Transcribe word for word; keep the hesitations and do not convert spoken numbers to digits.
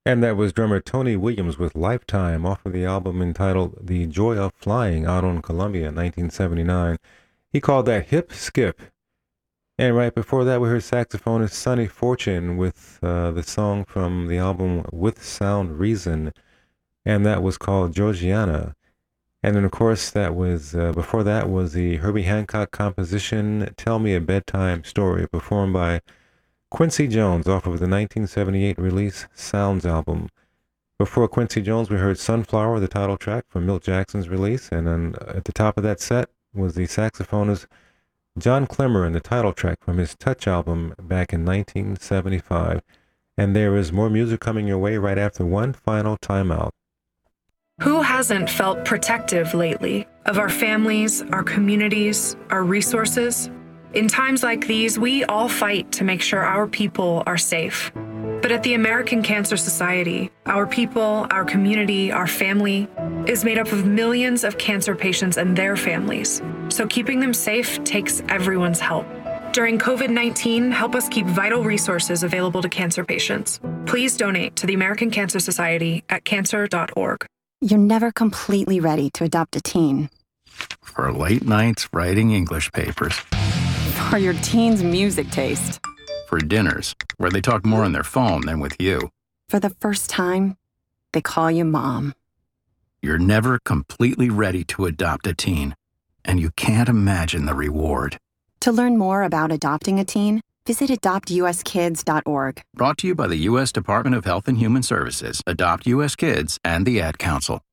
And that was drummer Tony Williams with Lifetime off of the album entitled The Joy of Flying out on Columbia in nineteen seventy-nine. He called that Hip Skip. And right before that, we heard saxophonist Sonny Fortune with uh, the song from the album With Sound Reason, and that was called Georgiana. And then, of course, that was uh, before that was the Herbie Hancock composition Tell Me a Bedtime Story, performed by Quincy Jones off of the nineteen seventy-eight release Sounds album. Before Quincy Jones, we heard Sunflower, the title track from Milt Jackson's release, and then at the top of that set was the saxophonist John Clemmer and the title track from his Touch album back in nineteen seventy-five. And there is more music coming your way right after one final timeout. Who hasn't felt protective lately of our families, our communities, our resources? In times like these, we all fight to make sure our people are safe. But at the American Cancer Society, our people, our community, our family is made up of millions of cancer patients and their families. So keeping them safe takes everyone's help. During COVID nineteen, help us keep vital resources available to cancer patients. Please donate to the American Cancer Society at cancer dot org. You're never completely ready to adopt a teen. For late nights writing English papers. For your teen's music taste. For dinners, where they talk more on their phone than with you. For the first time, they call you mom. You're never completely ready to adopt a teen, and you can't imagine the reward. To learn more about adopting a teen, visit adopt u s kids dot org. Brought to you by the U S Department of Health and Human Services, Adopt U S Kids, and the Ad Council.